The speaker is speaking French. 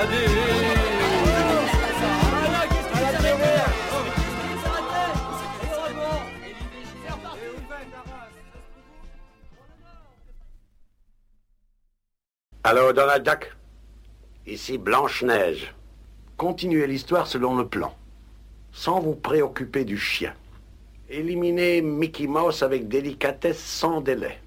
Allô, Donald Duck. Ici Blanche-Neige. Continuez l'histoire selon le plan, sans vous préoccuper du chien. Éliminez Mickey Mouse avec délicatesse sans délai.